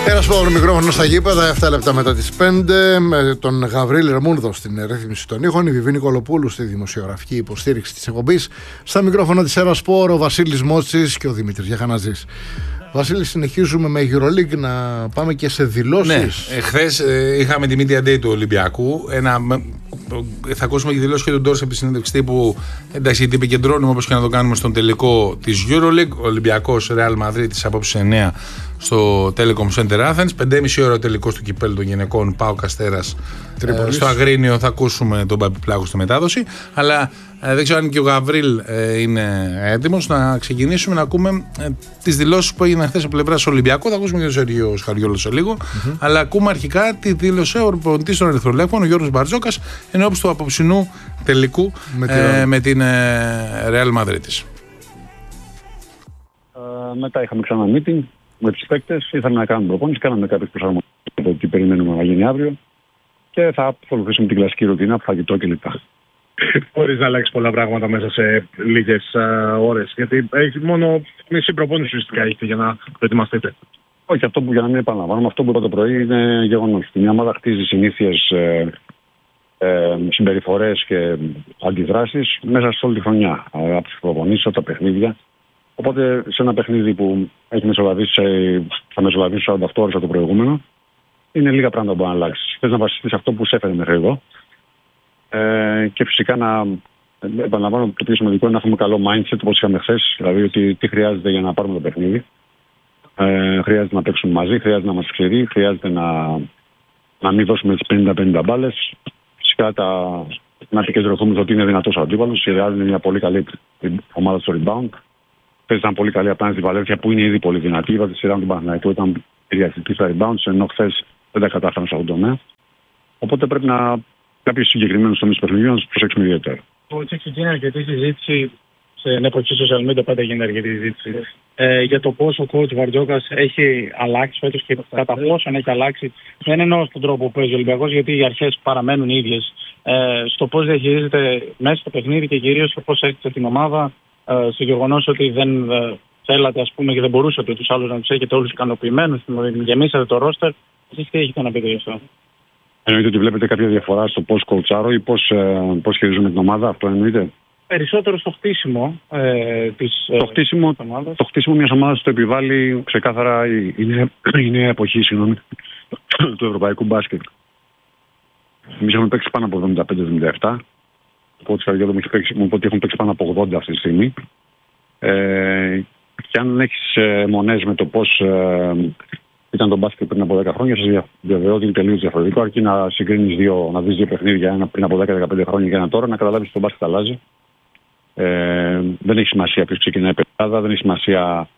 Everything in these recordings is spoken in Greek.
Ένα σπρώχνο μικρόφωνο στα γήπεδα, 7 λεπτά μετά τις 5, με τον Γαβρίλη Ρεμούρδο στην ρύθμιση των ήχων, η Βιβίνη Κολοπούλου στη δημοσιογραφική υποστήριξη της εκπομπής. Στα μικρόφωνα της Ένα Σπορ, ο Βασίλης Μότσης και ο Δημήτρης Γιαχαναζής. Βασίλη, συνεχίζουμε με EuroLeague να πάμε και σε δηλώσεις. Ναι, χθες είχαμε τη Media Day του Ολυμπιακού. Θα ακούσουμε και δηλώσεις και τον Ντόρσε από τη συνέντευξη που εντάξει, την επικεντρώνουμε όπως και να το κάνουμε στον τελικό της EuroLeague. Ολυμπιακός Real Madrid της απόψης 9 στο Telecom Center Athens. 5,5 ώρα ο τελικός του κυπέλλου των γυναικών ΠΑΟΚ Αστέρας στο Αγρίνιο. Θα ακούσουμε τον Παπιπλάκο στη μετάδοση. Αλλά δεν ξέρω αν και ο Γαβρίλ είναι έτοιμος να ξεκινήσουμε να ακούμε τις δηλώσεις που έγιναν χθες από πλευράς Ολυμπιακού. Θα ακούσουμε και τον Σεργείο Σχαριόλο σε λίγο. Αλλά ακούμε αρχικά τη δήλωσε ο προπονητής των Ερυθρολεύκων, ο Γιώργος Μπαρτζόκας, ενώπιση του απόψινού τελικού με την Real Madrid της. Μετά είχαμε ξανά meeting με τους παίκτες, ήρθαμε να κάνουμε προπόνηση, κάναμε κάποιες προσαρμογές από τι περιμένουμε να γίνει αύριο και θα ακολουθήσουμε την κλασική ρουτίνα, φαγητό κλπ. Χωρίς να αλλάξει πολλά πράγματα μέσα σε λίγες ώρες, γιατί έχει μόνο μισή προπόνηση ουσιαστικά έχετε για να προετοιμαστείτε. Όχι, αυτό που για να μην επαναλαμβάνομαι, αυτό που είπα το πρωί είναι γεγονός. Μια ομάδα χτίζει συνήθειες, συμπεριφορές και αντιδράσεις μέσα σε όλη τη χρονιά. Από τις προπονήσεις, από τα παιχνίδια. Οπότε σε ένα παιχνίδι που έχει θα μεσολαβήσει 48 ώρες από το προηγούμενο, είναι λίγα πράγματα που μπορεί να αλλάξει. Θες να βασιστείς σε αυτό που σε έφερε μέχρι εδώ. Και φυσικά να επαναλαμβάνω το πιο σημαντικό είναι να έχουμε καλό mindset όπως είχαμε χθες. Δηλαδή ότι τι χρειάζεται για να πάρουμε το παιχνίδι. Χρειάζεται να παίξουμε μαζί, χρειάζεται να είμαστε σκληροί, χρειάζεται να μην δώσουμε τις 50-50 μπάλες. Φυσικά να επικεντρωθούμε ότι είναι δυνατός ο αντίπαλος. Η Real είναι μια πολύ καλή ομάδα στο rebound. Χθες ήταν πολύ καλή απέναντι στη Βαλένθια που είναι ήδη πολύ δυνατή. Είπα τη σειρά του Παναθηναϊκού ήταν κυριαρχική στα rebounds, ενώ χθες δεν τα κατάφεραν σε αυτόν τον τομέα. Οπότε πρέπει να κάποιους συγκεκριμένους τομείς παιχνιδιού να τους προσέξουμε ιδιαίτερα. Έχει γίνει αρκετή συζήτηση σε εποχή social media, πάντα γίνει αρκετή συζήτηση για το πώς ο coach Βαρτζόκας έχει αλλάξει φέτος και κατά πόσον έχει αλλάξει. Δεν εννοώ στον τρόπο που παίζει ο Ολυμπιακός, γιατί οι αρχές παραμένουν οι ίδιες. Στο πώς διαχειρίζεται μέσα στο παιχνίδι και κυρίως στο πώς έχετε την ομάδα, στο γεγονός ότι δεν θέλατε ας πούμε και δεν μπορούσατε τους άλλους να τους έχετε όλους ικανοποιημένους, γεμίσατε το ρόστερ. Εσείς τι έχετε να πείτε γι' αυτό? Εννοείται ότι βλέπετε κάποια διαφορά στο πώς κοουτσάρω ή πώς χειρίζομαι την ομάδα, αυτό εννοείται? Περισσότερο στο χτίσιμο της ομάδας. Το χτίσιμο μιας ομάδας το επιβάλλει ξεκάθαρα η νέα εποχή του ευρωπαϊκού μπάσκετ. Εμείς έχουμε παίξει πάνω από 75-77. Ο κόουτς Καριόλο μου είπε ότι έχουν παίξει πάνω από 80 αυτή τη στιγμή. Και αν έχεις μονές με το πώς ήταν το μπάσκετ πριν από 10 χρόνια, σας διαβεβαιώ ότι είναι τελείως διαφορετικό. Αρκεί να συγκρίνεις να δεις δύο παιχνίδια, ένα πριν από 10-15 χρόνια και ένα τώρα, να καταλάβεις ότι το μπάσκετ αλλάζει. Δεν έχει σημασία ποιος ξεκινάει πεντάδα, δεν έχει σημασία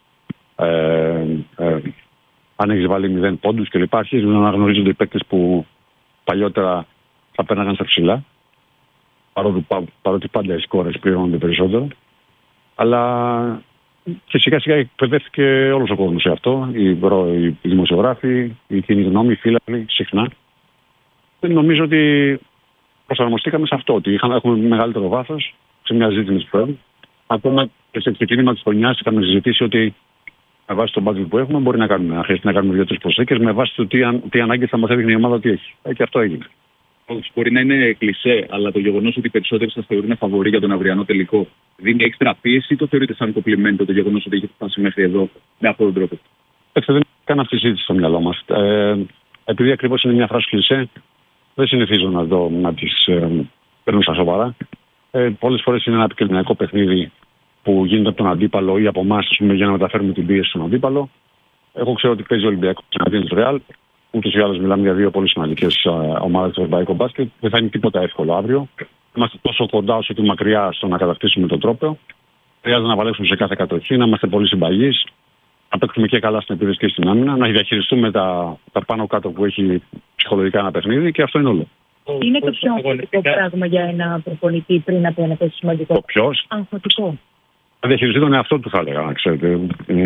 αν έχεις βάλει 0 πόντους κλπ. Αρχίζουν να αναγνωρίζονται οι παίκτες που παλιότερα θα πέρναγαν στα ψηλά. Παρότι πάντα οι σκόρες πληρώνονται περισσότερο. Αλλά και σιγά σιγά εκπαιδεύτηκε όλος ο κόσμος σε αυτό. Οι δημοσιογράφοι, οι κοινοί γνώμοι, οι φίλοι, συχνά. Νομίζω ότι προσαρμοστήκαμε σε αυτό. Ότι έχουμε μεγαλύτερο βάθος σε μια ζήτηση του Πρόεδρου. Ακόμα και σε ξεκίνημα της χρονιάς είχαμε συζητήσει ότι με βάση το budget που έχουμε μπορεί να χρειάζεται να κάνουμε 2-3 προσθήκες με βάση το τι ανάγκες θα μας έδειχνε η ομάδα ότι έχει. Και αυτό έγινε. Μπορεί να είναι κλισέ, αλλά το γεγονός ότι οι περισσότεροι σας θεωρούν φαβορί για τον αυριανό τελικό δίνει έξτρα πίεση ή το θεωρείτε σαν κομπλιμέντο το γεγονός ότι έχετε φτάσει μέχρι εδώ με αυτόν τον τρόπο? Δεν κάνω αυτή τη συζήτηση στο μυαλό μας. Επειδή ακριβώς είναι μια φράση κλισέ, δεν συνηθίζω να τις παίρνω στα σοβαρά. Πολλές φορές είναι ένα επικοινωνιακό παιχνίδι που γίνεται από τον αντίπαλο ή από εμάς για να μεταφέρουμε την πίεση στον αντίπαλο. Εγώ ξέρω ότι παίζει ο Ολυμπιακός εναντίον του Real. Ούτως ή άλλως μιλάμε για δύο πολύ σημαντικές ομάδες του ευρωπαϊκού μπάσκετ. Δεν θα είναι τίποτα εύκολο αύριο. Είμαστε τόσο κοντά όσο και μακριά στο να κατακτήσουμε τον τρόπο. Χρειάζεται να βαλέψουμε σε κάθε κατοχή, να είμαστε πολύ συμπαγείς, να παίξουμε και καλά στην επίθεση και στην άμυνα, να διαχειριστούμε τα πάνω κάτω που έχει ψυχολογικά ένα παιχνίδι και αυτό είναι όλο. Είναι το πιο αγχωτικό πράγμα για ένα προπονητή πριν από ένα τόσο σημαντικό? Το ποιος? Αγχωτικό. Να διαχειριστεί τον εαυτό του, θα έλεγα, να ξέρετε.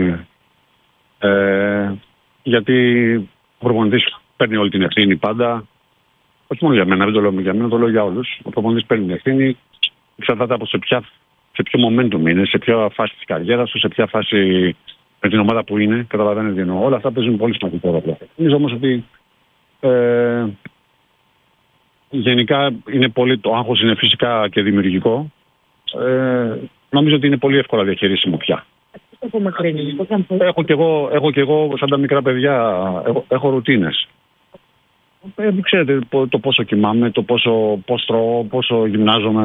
Γιατί ο προπονητής παίρνει όλη την ευθύνη πάντα. Όχι μόνο για μένα, δεν το λέω για μένα, το λέω για όλους. Ο προπονητής παίρνει την ευθύνη, εξαρτάται από σε ποιο momentum είναι, σε ποια φάση της καριέρας του, σε ποια φάση με την ομάδα που είναι, καταλαβαίνετε τι εννοώ. Όλα αυτά παίζουν πολύ σημαντικό ρόλο. Νομίζω όμως ότι γενικά είναι πολύ, το άγχος είναι φυσικά και δημιουργικό. Νομίζω ότι είναι πολύ εύκολα διαχειρίσιμο πια. Έχω και εγώ σαν τα μικρά παιδιά, έχω ρουτίνες. Ξέρετε το πόσο κοιμάμαι, το πώς τρώω, πόσο γυμνάζομαι,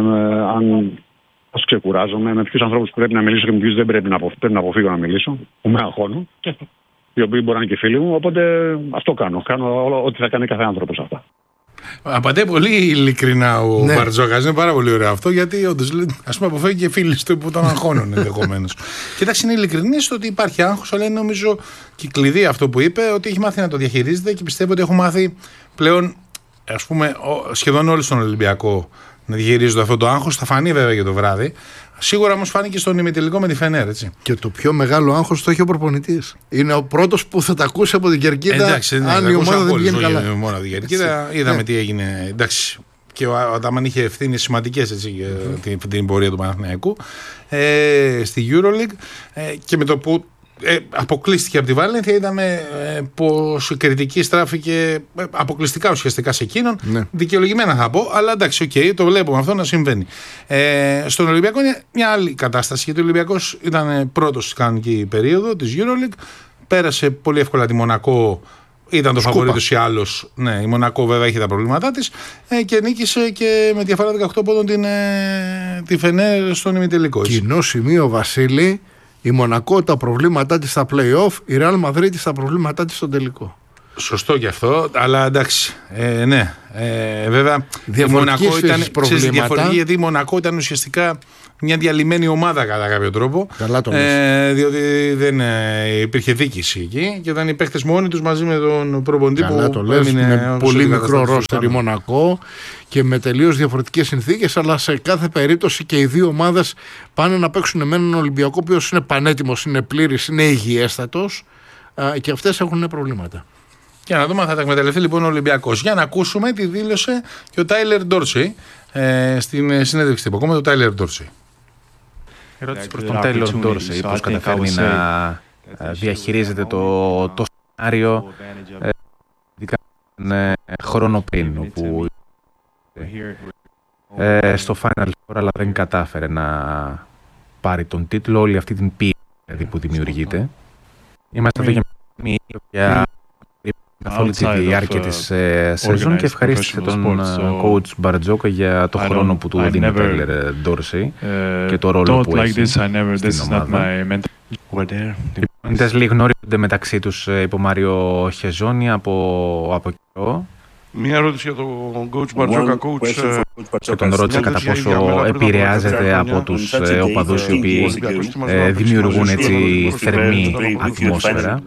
πώς ξεκουράζομαι, με ποιους ανθρώπους πρέπει να μιλήσω και με ποιους δεν πρέπει να αποφύγω να μιλήσω, που με αγχώνω, οι οποίοι μπορεί να είναι και φίλοι μου, οπότε αυτό κάνω. Κάνω ό,τι θα κάνει κάθε άνθρωπος αυτά. Απαντάει πολύ ειλικρινά ο Μπαρτζόκας. Είναι πάρα πολύ ωραίο αυτό, γιατί όντως ας πούμε αποφεύγει και φίλοι του που τον αγχώνουν ενδεχομένως. Κοιτάξτε, είναι ειλικρινή στο ότι υπάρχει άγχος, αλλά είναι νομίζω και κλειδί αυτό που είπε, ότι έχει μάθει να το διαχειρίζεται και πιστεύω ότι έχουν μάθει πλέον, ας πούμε, σχεδόν όλοι στον Ολυμπιακό να διαχειρίζονται αυτό το άγχος. Θα φανεί βέβαια και το βράδυ. Σίγουρα όμως φάνηκε στον ημιτελικό με τη Φενέρ, έτσι. Και το πιο μεγάλο άγχος το έχει ο προπονητής. Είναι ο πρώτος που θα τα ακούσει από την κερκίδα. Εντάξει, αν η ομάδα δεν πηγαίνει καλά. Μόνο από την κερκίδα. Είδαμε τι έγινε. Εντάξει. Και ο Αταμάν είχε ευθύνες σημαντικές για την πορεία του Παναθηναϊκού στη EuroLeague. Και με το που αποκλείστηκε από τη Βαλένθια, είδαμε πως η κριτική στράφηκε αποκλειστικά ουσιαστικά σε εκείνον. Ναι. Δικαιολογημένα θα πω, αλλά εντάξει, το βλέπουμε αυτό να συμβαίνει. Στον Ολυμπιακό είναι μια άλλη κατάσταση, γιατί ο Ολυμπιακός ήταν πρώτος στην κανονική περίοδο της EuroLeague, πέρασε πολύ εύκολα τη Μονακό. Ήταν το φαβορί τους ή άλλος. Ναι, η Μονακό βέβαια είχε τα προβλήματά της και νίκησε και με διαφορά 18 πόντων τη Φενέρ στον ημιτελικό. Κοινό σημείο, Βασίλη. Η Μονακό τα προβλήματά της στα play-off, η Real Madrid τα προβλήματά της στον τελικό. Σωστό και αυτό, αλλά εντάξει. Ναι, βέβαια η Μονακό ήταν διαφορετική, γιατί η Μονακό ήταν ουσιαστικά μια διαλυμένη ομάδα κατά κάποιο τρόπο. Καλά το διότι δεν υπήρχε δίκηση εκεί και ήταν οι παίχτες μόνοι τους μαζί με τον προπονητή που έμεινε. Είναι πολύ μικρό ρόστερ η Μονακό και με τελείως διαφορετικές συνθήκες, αλλά σε κάθε περίπτωση και οι δύο ομάδες πάνε να παίξουν με έναν Ολυμπιακό, ο οποίος είναι πανέτοιμος, είναι πλήρης, είναι υγιέστατος και αυτές έχουν προβλήματα. Για να δούμε αν θα τα εκμεταλλευτεί λοιπόν ο Ολυμπιακός. Για να ακούσουμε τι δήλωσε και ο Τάιλερ Ντόρσεϊ στην συνέντευξη τύπου. Ακόμα το Τάιλερ Ντόρσεϊ. Ερώτηση προς τον Τάιλερ Ντόρσεϊ, πώς καταφέρνει να διαχειρίζεται το σενάριο ειδικά χρόνο πριν, όπου στο Final Four, αλλά δεν κατάφερε να πάρει τον τίτλο, όλη αυτή την πίεση δηλαδή, που δημιουργείται. Είμαστε εδώ για καθ' όλη τη διάρκεια της σεζόν και ευχαρίστησε τον coach Μπαρτζόκα για το χρόνο που του δίνει ο Τάιλερ Ντόρσεϊ και το ρόλο που έχει στην ομάδα. Οι πονητές λίγοι γνωρίζονται μεταξύ τους υπό Μάριο Χεζόνι από καιρό. Μια ερώτηση για τον coach Μπαρτζόκα. Και τον ρώτησε κατά πόσο επηρεάζεται από τους οπαδούς οι οποίοι δημιουργούν έτσι θερμή ατμόσφαιρα.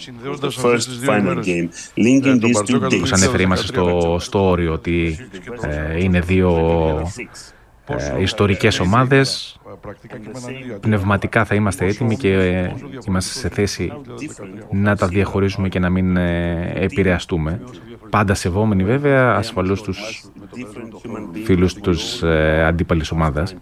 Όπως ανέφερε, είμαστε στο όριο ότι είναι δύο ιστορικές ομάδες. Πνευματικά θα είμαστε έτοιμοι και είμαστε σε θέση να τα διαχωρίσουμε και να μην επηρεαστούμε. Πάντα σεβόμενοι βέβαια ασφαλώς τους φίλους τους αντίπαλης ομάδας.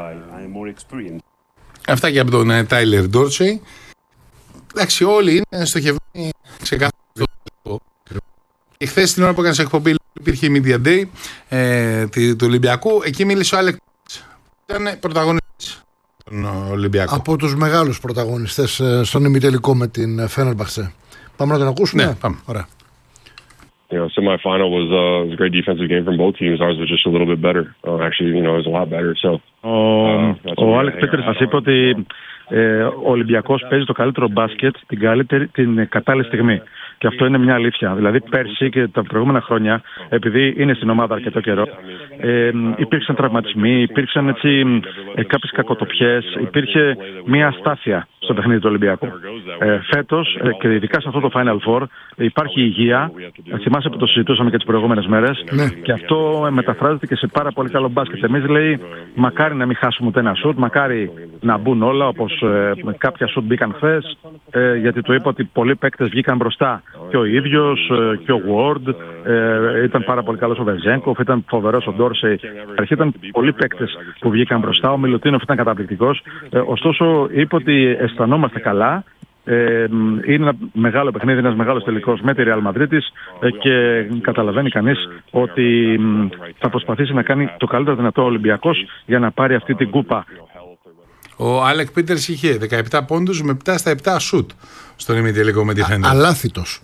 Αυτά και από τον Τάιλερ Ντόρσεϊ. Εντάξει, όλοι είναι στοχευμένοι σε κάθε αυτό. Χθες την ώρα που έκανες εκπομπή υπήρχε η Media Day του Ολυμπιακού. Εκεί μίλησε ο Άλεξ. Ήταν πρωταγωνιστής τον Ολυμπιακό. Από τους μεγάλους πρωταγωνιστές στον ημιτελικό με την Φένερμπαχτσε. Πάμε να τον ακούσουμε. Ναι, πάμε. Ωραία. Semi-final was a great defensive game from both teams. Ours was just a little bit better. Actually, it was a lot better. So, ο Άλεξ Πέτερς μας είπε ότι ο Ολυμπιακός παίζει το καλύτερο μπάσκετ την κατάλληλη στιγμή. Και αυτό είναι μια αλήθεια. Δηλαδή, πέρσι και τα προηγούμενα χρόνια, επειδή είναι στην ομάδα αρκετό καιρό, υπήρξαν τραυματισμοί, υπήρξαν κάποιες κακοτοπιές, υπήρχε μια αστάθεια στο παιχνίδι του Ολυμπιακού. Φέτος, και ειδικά σε αυτό το Final Four, υπάρχει υγεία. Θυμάσαι που το συζητούσαμε και τις προηγούμενες μέρες. Ναι. Και αυτό μεταφράζεται και σε πάρα πολύ καλό μπάσκετ. Εμείς, λέει, μακάρι να μην χάσουμε ούτε ένα σουτ, μακάρι να μπουν όλα όπως κάποια σουτ μπήκαν χθες, γιατί το είπα ότι πολλοί παίκτες βγήκαν μπροστά. Και ο ίδιος και ο Ward, ήταν πάρα πολύ καλός ο Βεζένκοφ, ήταν φοβερός ο Ντόρσεϊ. Ήταν πολλοί παίκτες που βγήκαν μπροστά. Ο Μιλουτίνοφ ήταν καταπληκτικός. Ωστόσο, είπε ότι αισθανόμαστε καλά είναι ένα μεγάλο παιχνίδι, ένας μεγάλος τελικός με τη Real Madrid και καταλαβαίνει κανείς ότι θα προσπαθήσει να κάνει το καλύτερο δυνατό ο Ολυμπιακός για να πάρει αυτή την κούπα. Ο Άλεκ Πίτερς είχε 17 πόντους με 7 στα 7 σουτ στον ημιτελικό με τη Φενέρ. Αλάθητος.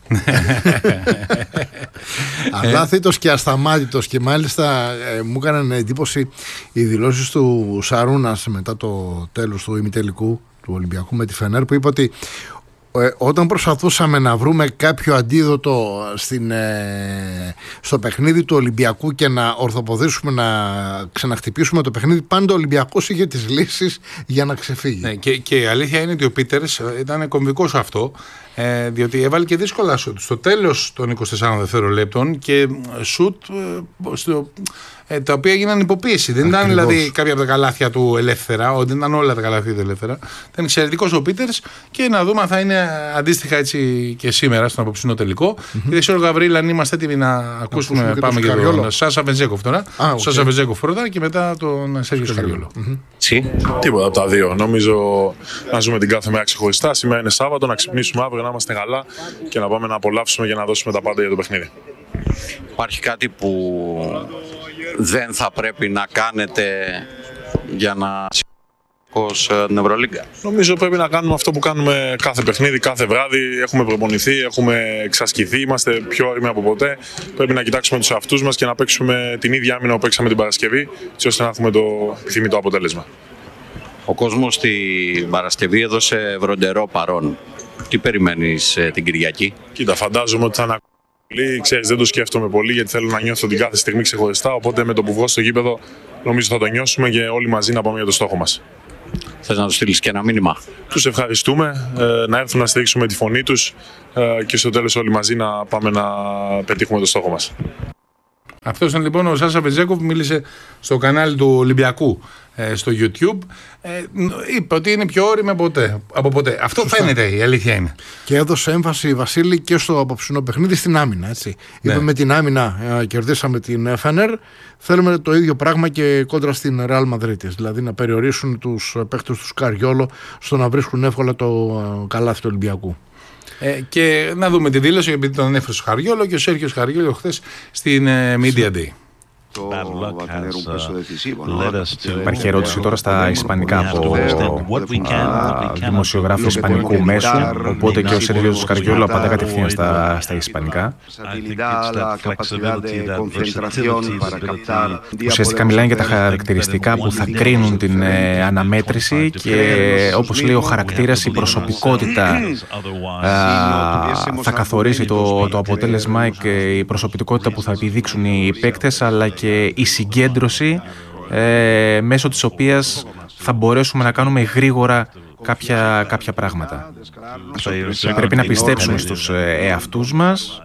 Αλάθητος και ασταμάτητος. Και μάλιστα μου έκαναν εντύπωση οι δηλώσεις του Σαρούνας μετά το τέλος του ημιτελικού του Ολυμπιακού με τη Φενέρ, που είπε ότι όταν προσπαθούσαμε να βρούμε κάποιο αντίδοτο στο παιχνίδι του Ολυμπιακού και να ορθοποδήσουμε, να ξαναχτυπήσουμε το παιχνίδι, πάντα ο Ολυμπιακός είχε τις λύσεις για να ξεφύγει. Ναι, και η αλήθεια είναι ότι ο Πίτερς ήταν κομβικός αυτό, διότι έβαλε και δύσκολα σουτ στο τέλος των 24 δευτερολέπτων και σουτ τα οποία έγιναν υποπίεση. Δεν ήταν δηλαδή κάποια από τα καλάθια του ελεύθερα, δεν ήταν όλα τα καλάθια του ελεύθερα. Ήταν εξαιρετικός ο Πίτερς και να δούμε αν θα είναι αντίστοιχα έτσι και σήμερα στον απόψινο τελικό. Και δεν ξέρω, Γαβρίλ, αν είμαστε έτοιμοι να ακούσουμε. Πάμε για τον Σάσα Βεντζέκοφ τώρα. Σάσα Βεντζέκοφ πρώτα και μετά τον Σέργιο Σκαριόλο. Τίποτα από τα δύο. Νομίζω να ζούμε την κάθε μέρα ξεχωριστά. Σήμερα είναι Σάββατο, να ξυπνήσουμε αύριο, να είμαστε καλά και να πάμε να απολαύσουμε για να δώσουμε τα πάντα για το παιχνίδι. Υπάρχει κάτι που δεν θα πρέπει να κάνετε για να την Ευρωλίγκα? Νομίζω πρέπει να κάνουμε αυτό που κάνουμε κάθε παιχνίδι, κάθε βράδυ. Έχουμε προπονηθεί, έχουμε εξασκηθεί, είμαστε πιο όριμοι από ποτέ. Πρέπει να κοιτάξουμε τους εαυτούς μας και να παίξουμε την ίδια άμυνα που παίξαμε την Παρασκευή, έτσι ώστε να έχουμε το επιθυμητό αποτέλεσμα. Ο κόσμος την Παρασκευή έδωσε βροντερό παρόν. Τι περιμένεις την Κυριακή? Κοίτα, φαντάζομαι ότι θα είναι πολύ. Ξέρεις, δεν το σκέφτομαι πολύ γιατί θέλω να νιώθω την κάθε στιγμή ξεχωριστά. Οπότε με το που βγω στο γήπεδο, νομίζω θα το νιώσουμε και όλοι μαζί να πάμε για το στόχο μας. Θες να τους στείλεις και ένα μήνυμα? Τους ευχαριστούμε, να έρθουν να στηρίξουμε τη φωνή τους και στο τέλος όλοι μαζί να πάμε να πετύχουμε το στόχο μας. Αυτός ήταν λοιπόν ο Σάσα Βεντζέκοφ, μίλησε στο κανάλι του Ολυμπιακού στο YouTube. Είπε ότι είναι πιο όριμοι από ποτέ. Αυτό σωστά φαίνεται, η αλήθεια είναι. Και έδωσε έμφαση, Βασίλη, και στο απόψινό παιχνίδι στην άμυνα. Έτσι. Ναι. Είπε με την άμυνα κερδίσαμε την Φενέρ. Θέλουμε το ίδιο πράγμα και κόντρα στην Real Madrid. Δηλαδή να περιορίσουν τους παίκτες του Σκαριόλο στο να βρίσκουν εύκολα το καλάθι του Ολυμπιακού. Και να δούμε τη δήλωση, επειδή τον ανέφερε ο Σκαριόλο και ο Σέργιο Σκαριόλο χθες στην Media Day. Υπάρχει ερώτηση τώρα στα ισπανικά από δημοσιογράφο ισπανικού μέσου, οπότε και ο Σέργιος Σκαριόλο απαντά κατευθείαν στα ισπανικά. Ουσιαστικά μιλάνε για τα χαρακτηριστικά που θα κρίνουν την αναμέτρηση και, όπως λέει ο χαρακτήρας, η προσωπικότητα θα καθορίσει το αποτέλεσμα και η προσωπικότητα που θα επιδείξουν οι παίκτες, αλλά και η συγκέντρωση μέσω της οποίας θα μπορέσουμε να κάνουμε γρήγορα κάποια πράγματα. Πρέπει να πιστέψουμε στους εαυτούς μας.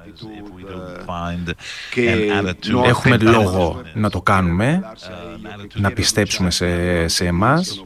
Έχουμε λόγο να το κάνουμε, να πιστέψουμε σε εμάς.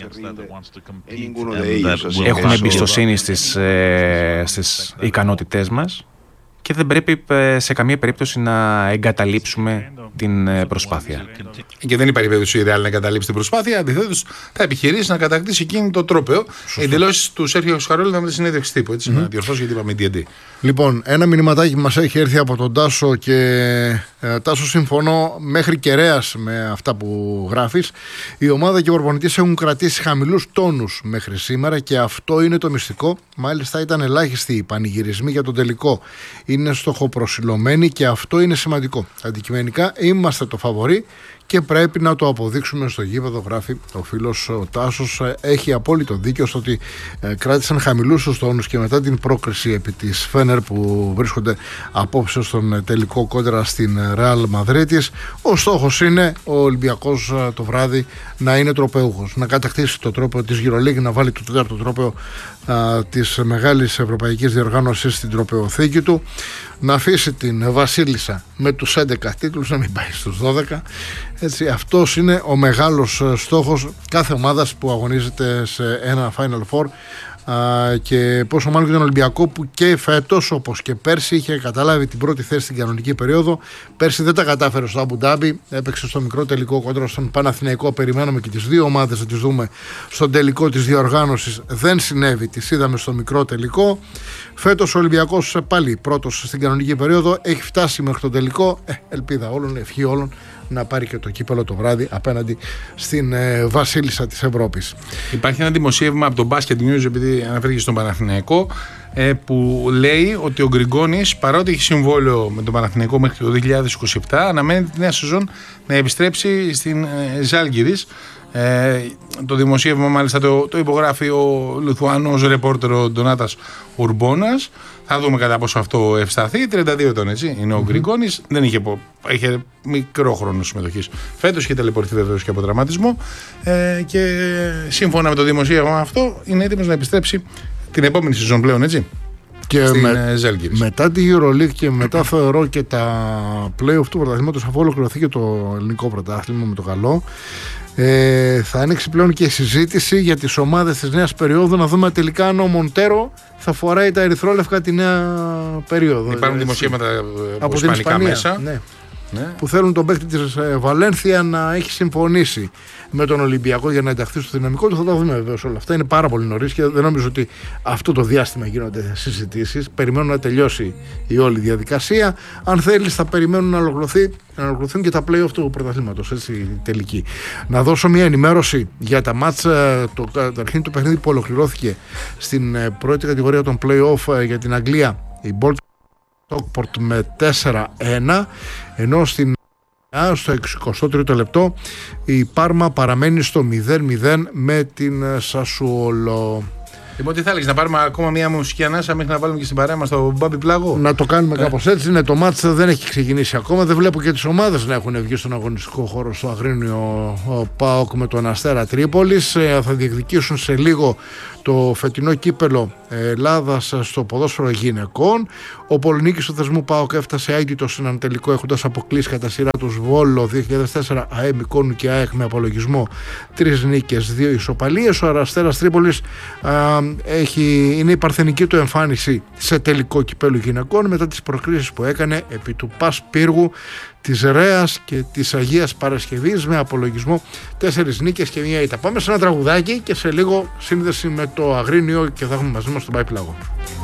Έχουμε εμπιστοσύνη στις ικανότητές μας και δεν πρέπει σε καμία περίπτωση να εγκαταλείψουμε την προσπάθεια. Και δεν υπάρχει περίπτωση η Real να εγκαταλείψει την προσπάθεια. Αντιθέτως, θα επιχειρήσει να κατακτήσει εκείνη το τρόπαιο. Οι δηλώσεις του Σέργιο Σκαριόλο ήταν με τη συνέντευξη τύπου. Έτσι, να διορθώσω γιατί είπαμε DND. Λοιπόν, ένα μηνυματάκι που μας έχει έρθει από τον Τάσο και Τάσο, συμφωνώ μέχρι κεραίας με αυτά που γράφεις. Η ομάδα και οι προπονητές έχουν κρατήσει χαμηλούς τόνους μέχρι σήμερα και αυτό είναι το μυστικό. Μάλιστα, ήταν ελάχιστοι οι πανηγυρισμοί για τον τελικό. Είναι στοχοπροσιλωμένοι και αυτό είναι σημαντικό. Αντικειμενικά είμαστε το φαβορί και πρέπει να το αποδείξουμε στο γήπεδο, γράφει ο φίλος ο Τάσος. Έχει απόλυτο δίκιο στο ότι κράτησαν χαμηλούς τους τόνους και μετά την πρόκριση επί της Φένερ που βρίσκονται απόψε στον τελικό κόντρα στην Real Madrid. Ο στόχος είναι ο Ολυμπιακός το βράδυ να είναι τροπεούχος, να κατακτήσει το τρόπαιο της EuroLeague, να βάλει το τέταρτο τρόπαιο της μεγάλης ευρωπαϊκής διοργάνωσης στην τροπεοθήκη του, να αφήσει την Βασίλισσα με τους 11 τίτλους, να μην πάει στους 12. Έτσι, αυτός είναι ο μεγάλος στόχος κάθε ομάδας που αγωνίζεται σε ένα Final Four, Και πόσο μάλλον και τον Ολυμπιακό που και φέτος όπως και πέρσι είχε καταλάβει την πρώτη θέση στην κανονική περίοδο. Πέρσι δεν τα κατάφερε στο Αμπου Ντάμπι, έπαιξε στο μικρό τελικό κόντρα στον Παναθηναϊκό. Περιμένουμε και τις δύο ομάδες να τις δούμε στον τελικό της διοργάνωσης. Δεν συνέβη, τις είδαμε στο μικρό τελικό. Φέτος ο Ολυμπιακός πάλι πρώτος στην κανονική περίοδο, έχει φτάσει μέχρι τον τελικό. Ελπίδα όλων, ευχή όλων να πάρει και το κύπελο το βράδυ απέναντι στην βασίλισσα της Ευρώπης. Υπάρχει ένα δημοσίευμα από τον Basket News, επειδή αναφέρθηκε στον Παναθηναϊκό, που λέει ότι ο Γκριγκόνης, παρότι έχει συμβόλαιο με τον Παναθηναϊκό μέχρι το 2027, αναμένει τη νέα σεζόν να επιστρέψει στην Ζάλγκιρις. Το δημοσίευμα μάλιστα το υπογράφει ο Λιθουανός ρεπόρτερ ο Ντονάτας Ουρμπόνας. Θα δούμε κατά πόσο αυτό ευσταθεί. 32 ετών, έτσι είναι ο Γκριγκόνης. Δεν είχε μικρό χρόνο συμμετοχής. Φέτος είχε ταλαιπωρηθεί βεβαίως και από τραυματισμό. Και σύμφωνα με το δημοσίευμα αυτό είναι έτοιμος να επιστρέψει την επόμενη σεζόν πλέον, έτσι. Και μετά τη EuroLeague και μετά θεωρώ και τα play-off του πρωταθλήματος, αφού ολοκληρωθεί και το ελληνικό πρωτάθλημα με το καλό, θα ανοίξει πλέον και η συζήτηση για τις ομάδες της νέας περίοδου, να δούμε τελικά αν ο Μοντέρο θα φοράει τα ερυθρόλευκα τη νέα περίοδο. Υπάρχουν δημοσίευματα από την Ισπανία μέσα. Ναι. Που θέλουν τον παίκτη της Βαλένθια να έχει συμφωνήσει με τον Ολυμπιακό για να ενταχθεί στο δυναμικό του. Θα τα δούμε βεβαίως όλα αυτά. Είναι πάρα πολύ νωρίς και δεν νομίζω ότι αυτό το διάστημα γίνονται συζητήσεις. Περιμένουν να τελειώσει η όλη διαδικασία. Αν θέλεις, θα περιμένουν να ολοκληρωθούν και τα play-off του πρωταθλήματος. Έτσι, τελική. Να δώσω μια ενημέρωση για τα μάτς. Το αρχήν του παιχνίδι που ολοκληρώθηκε στην πρώτη κατηγορία των play-off για την Αγγλία. Η Stockport με 4-1, ενώ στο 63ο λεπτό η Πάρμα παραμένει στο 0-0 με την Σασουόλο. Λοιπόν, τι θα έλεγες, να πάρουμε ακόμα μια μουσική ανάσα μέχρι να βάλουμε και στην παρέα μας το Μπάμπι Πλάγο? Να το κάνουμε κάπως έτσι. Ναι, το μάτς δεν έχει ξεκινήσει ακόμα. Δεν βλέπω και τις ομάδες να έχουν βγει στον αγωνιστικό χώρο στο Αγρίνιο. Ο ΠΑΟΚ με τον Αστέρα Τρίπολης θα διεκδικήσουν σε λίγο το φετινό κύπελο Ελλάδας στο ποδόσφαιρο γυναικών. Ο Πολωνίκης του θεσμού ΠΑΟΚ έφτασε αίτητος σε έναν τελικό, έχοντας αποκλείσει κατά σειρά τους Βόλο 2004, ΑΕ Μικόνου και ΑΕΚ με απολογισμό 3 νίκες, 2 ισοπαλίες. Ο Αστέρας Τρίπολης είναι η παρθενική του εμφάνιση σε τελικό κυπέλου γυναικών μετά τις προκρίσεις που έκανε επί του ΠΑΣ Πύργου, της Ρέας και της Αγίας Παρασκευής με απολογισμό 4 νίκες και 1 ήττα. Πάμε σε ένα τραγουδάκι και σε λίγο σύνδεση με το Αγρίνιο και θα έχουμε μαζί μας τον Μπάμπι Πλάγο.